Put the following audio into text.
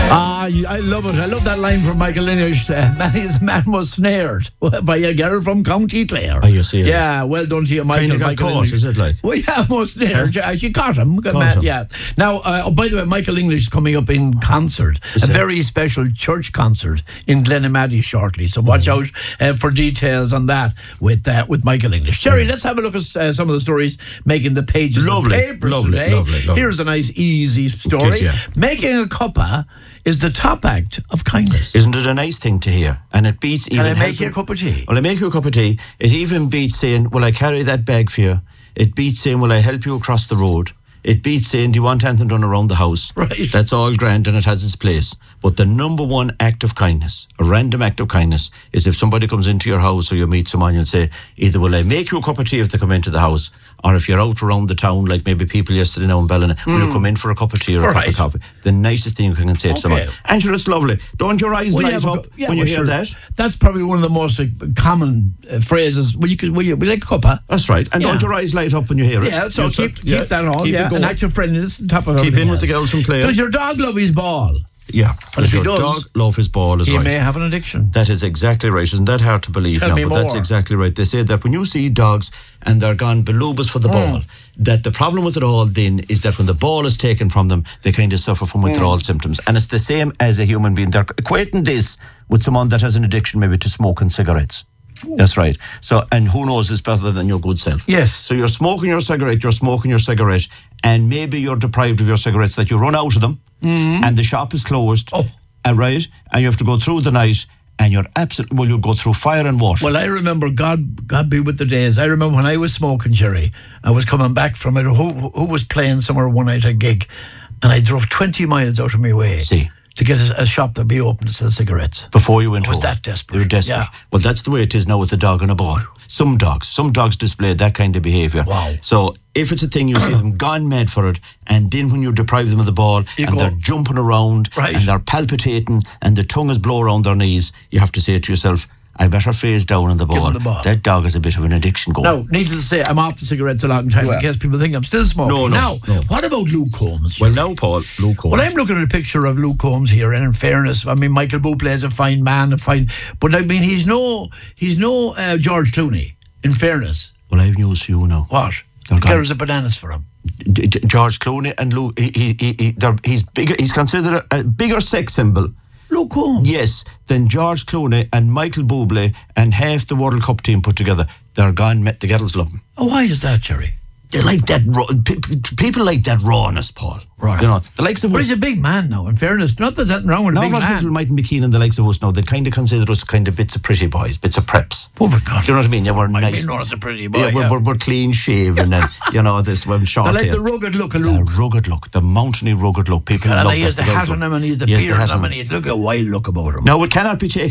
I love it. I love that line from Michael Lynch. Many as a man was snared by a girl from County Clare. Are you serious? Yeah, well done to you, Michael. Kind of got Michael caught, English. is it like? Well, yeah, was snared. She caught him. Caught him. Yeah. Now, by the way, Michael English is coming up in concert, a very special church concert in Glenamaddy shortly. So watch out for details on that with Michael English. Jerry, let's have a look at some of the stories making the pages of the papers today. Lovely. Here's a nice, easy story. It is, yeah. Making a cuppa is the top act of kindness. Isn't it a nice thing to hear? And it beats even... Can I make you a cup of tea? Well, I make you a cup of tea. It even beats saying, will I carry that bag for you? It beats saying, will I help you across the road? It beats saying, do you want anything done around the house? Right. That's all grand and it has its place. But the number one act of kindness, a random act of kindness, is if somebody comes into your house or you meet someone, you'll say, either will I make you a cup of tea if they come into the house, or if you're out around the town, like maybe people yesterday now in Ballina, will you come in for a cup of tea or a cup of coffee? The nicest thing you can say to someone. And sure, it's lovely. Don't your eyes light up when you hear that? That's probably one of the most common phrases. Will you like a cuppa? That's right. And don't your eyes light up when you hear it? Yeah, so keep that on. Keep it going. An act of friendliness on top of Keep everything in with else. the girls from Clare. Does your dog love his ball? Yeah. But if he your does, dog love his ball is he right. may have an addiction. That is exactly right. Isn't that hard to believe Tell now? me But more. that's exactly right. They say that when you see dogs and they're gone balubas for the ball, that the problem with it all then is that when the ball is taken from them, they kind of suffer from withdrawal symptoms. And it's the same as a human being. They're equating this with someone that has an addiction maybe to smoking cigarettes. That's right. So, and who knows is better than your good self. Yes. So you're smoking your cigarette, and maybe you're deprived of your cigarettes, that you run out of them, and the shop is closed, right? And you have to go through the night, and you're absolutely, well, you'll go through fire and water. Well, I remember, God be with the days, I remember when I was smoking, Jerry, I was coming back from it, who was playing somewhere one night, a gig, and I drove 20 miles out of my way. See. To get a shop to be open to sell cigarettes. Before you went I was home. that desperate. You were desperate. Yeah. Well, that's the way it is now with the dog and a ball. Some dogs display that kind of behaviour. Wow. So if it's a thing, you see them gone mad for it, and then when you deprive them of the ball, they're jumping around, and they're palpitating, and the tongue is blown around their knees, you have to say to yourself, I better phase down on the ball. That dog has a bit of an addiction going. Now, needless to say, I'm off the cigarettes a long time in case people think I'm still smoking. No. What about Luke Combs? Well, now, Paul, Luke Combs. Well, I'm looking at a picture of Luke Combs here, and in fairness, I mean, Michael Bublé is a fine man, but I mean, he's no George Clooney, in fairness. Well, I have news for you now. What? There's a bananas for him. George Clooney and Luke, he's bigger. He's considered a bigger sex symbol. Luke Combs. Yes, then George Clooney and Michael Bublé and half the World Cup team put together. They're gone. The girls love them. Oh, why is that, Jerry? They like that. People like that rawness, Paul. Right. You know, the likes of us. But he's a big man now. In fairness, not that there's nothing wrong with a big man. People mightn't be keen on the likes of us now. They kind of consider us kind of bits of pretty boys, bits of preps. Oh my God! Do you know what I mean? Yeah, we're nice. I mean, not a pretty boy. Yeah, we're clean shaven, and you know this. We're short. I like the rugged look of Luke. The rugged look, the mountainy rugged look. People love that. He has the hat on him, and he has the beard on him, and he has a wild look about him. Now, it cannot be taken